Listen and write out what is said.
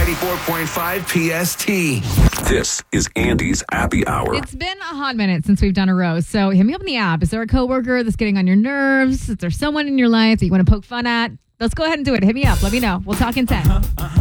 94.5 PST. This is Andy's Happy Hour. It's been a hot minute since we've done a roast, so hit me up in the app. Is there a coworker that's getting on your nerves? Is there someone in your life that you want to poke fun at? Let's go ahead and do it. Hit me up. Let me know. We'll talk in 10.